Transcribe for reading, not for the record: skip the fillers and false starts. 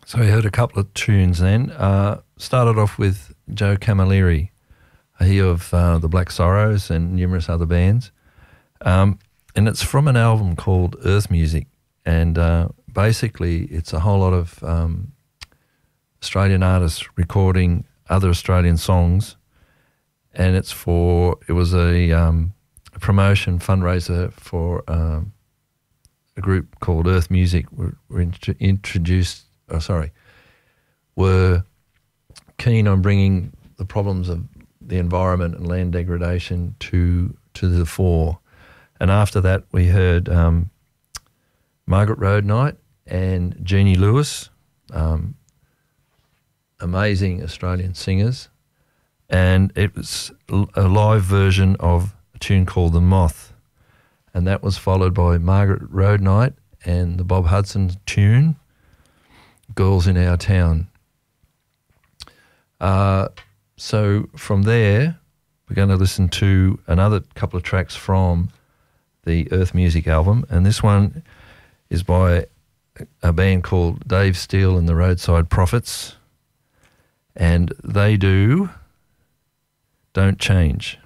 So we heard a couple of tunes then. Started off with Joe Camilleri, he of the Black Sorrows and numerous other bands. And it's from an album called Earth Music. And basically it's a whole lot of Australian artists recording other Australian songs. And it was a promotion fundraiser for a group called Earth Music. Were keen on bringing the problems of the environment and land degradation to the fore. And after that, we heard Margaret Road Night and Jeannie Lewis, amazing Australian singers. And it was a live version of a tune called The Moth. And that was followed by Margaret Road Night and the Bob Hudson tune, Girls in Our Town. So from there, we're going to listen to another couple of tracks from the Earth Music album, and this one is by a band called Dave Steele and the Roadside Prophets, and they do Don't Change.